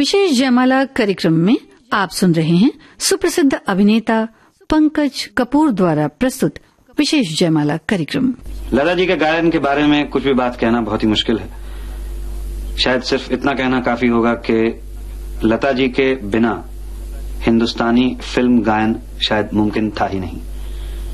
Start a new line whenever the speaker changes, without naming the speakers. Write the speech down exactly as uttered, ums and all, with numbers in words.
विशेष जयमाला कार्यक्रम में आप सुन रहे हैं सुप्रसिद्ध अभिनेता पंकज कपूर द्वारा प्रस्तुत विशेष जयमाला कार्यक्रम।
लता जी के गायन के बारे में कुछ भी बात कहना बहुत ही मुश्किल है। शायद सिर्फ इतना कहना काफी होगा कि लता जी के बिना हिंदुस्तानी फिल्म गायन शायद मुमकिन था ही नहीं।